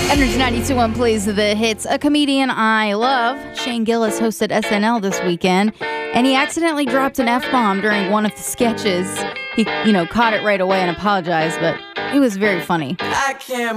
Energy 92.1 plays the hits. A comedian I love, Shane Gillis, hosted SNL this weekend, and he accidentally dropped an F-bomb during one of the sketches. He, caught it right away and apologized, but it was very funny. I can't